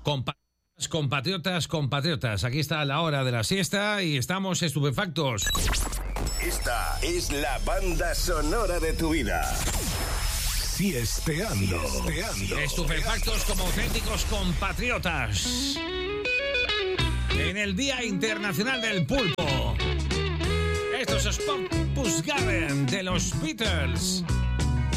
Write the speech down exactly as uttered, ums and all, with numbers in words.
Compatriotas, compatriotas, compatriotas, aquí está la hora de la siesta y estamos estupefactos. Esta es la banda sonora de tu vida. Siesteando. Siesteando. Estupefactos como auténticos compatriotas. En el Día Internacional del Pulpo. Estos es Purpose Garden de los Beatles.